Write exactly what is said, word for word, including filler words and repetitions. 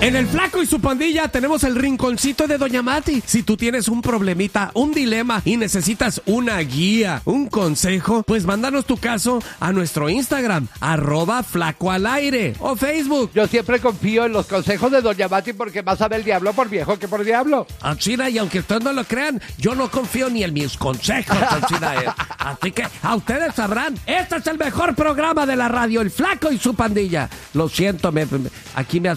En el Flaco y su Pandilla tenemos el rinconcito de Doña Mati. Si tú tienes un problemita, un dilema y necesitas una guía, un consejo, pues mándanos tu caso a nuestro Instagram, arroba Flaco al Aire, o Facebook. Yo siempre confío en los consejos de Doña Mati porque más sabe el diablo por viejo que por diablo. Ah, China, y aunque ustedes no lo crean, yo no confío ni en mis consejos, China. Eh. Así que a ustedes sabrán, este es el mejor programa de la radio, el Flaco y su Pandilla. Lo siento, me, me, aquí me